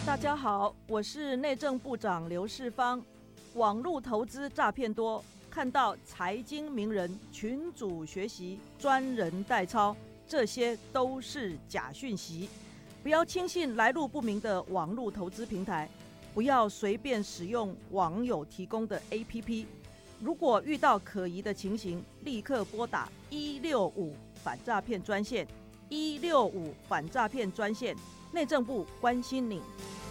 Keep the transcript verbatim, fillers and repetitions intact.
大家好，我是内政部长刘世芳。网络投资诈骗多，看到财经名人群组学习、专人代操，这些都是假讯息。不要轻信来路不明的网络投资平台，不要随便使用网友提供的 A P P。如果遇到可疑的情形，立刻拨打一六五反诈骗专线，一六五反诈骗专线，内政部关心你。